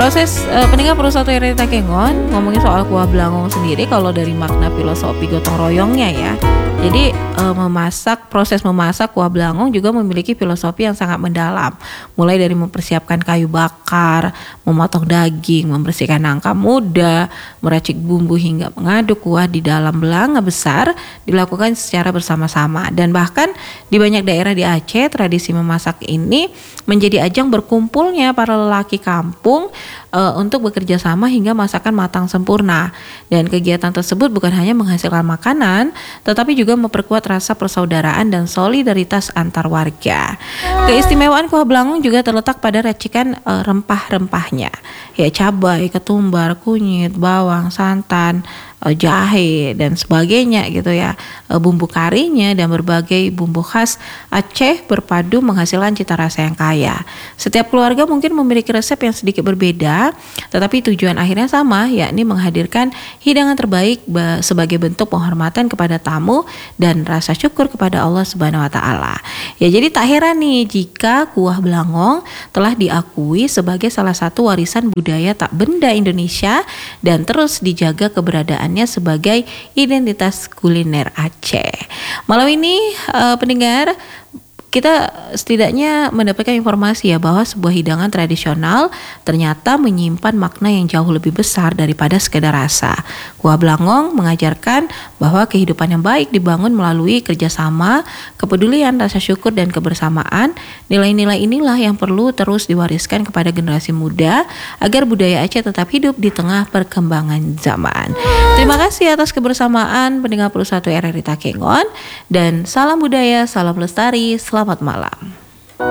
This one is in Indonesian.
Pendengar Perusahaan RRI Takengon, ngomongin soal kuah belangong sendiri, kalau dari makna filosofi gotong royongnya ya. Jadi proses memasak kuah belangong juga memiliki filosofi yang sangat mendalam. Mulai dari mempersiapkan kayu bakar, memotong daging, membersihkan nangka muda, meracik bumbu hingga mengaduk kuah di dalam belanga besar dilakukan secara bersama-sama. Dan bahkan di banyak daerah di Aceh, tradisi memasak ini menjadi ajang berkumpulnya para lelaki kampung untuk bekerja sama hingga masakan matang sempurna. Dan kegiatan tersebut bukan hanya menghasilkan makanan, tetapi juga memperkuat rasa persaudaraan dan solidaritas antar warga. Keistimewaan kuah belangong juga terletak pada racikan rempah-rempahnya, ya cabai, ketumbar, kunyit, bawang, santan, jahe dan sebagainya gitu ya. Bumbu karinya dan berbagai bumbu khas Aceh berpadu menghasilkan cita rasa yang kaya. Setiap keluarga mungkin memiliki resep yang sedikit berbeda, tetapi tujuan akhirnya sama, yakni menghadirkan hidangan terbaik sebagai bentuk penghormatan kepada tamu dan rasa syukur kepada Allah Subhanahu wa taala. Ya, jadi tak heran nih jika kuah belangong telah diakui sebagai salah satu warisan budaya tak benda Indonesia dan terus dijaga keberadaannya sebagai identitas kuliner Aceh. Malam ini pendengar, kita setidaknya mendapatkan informasi ya bahwa sebuah hidangan tradisional ternyata menyimpan makna yang jauh lebih besar daripada sekedar rasa. Kuah belangong mengajarkan bahwa kehidupan yang baik dibangun melalui kerjasama, kepedulian, rasa syukur, dan kebersamaan. Nilai-nilai inilah yang perlu terus diwariskan kepada generasi muda agar budaya Aceh tetap hidup di tengah perkembangan zaman. Terima kasih atas kebersamaan pendengar Perusahaan RRI Takengon, dan salam budaya, salam lestari, selamat malam.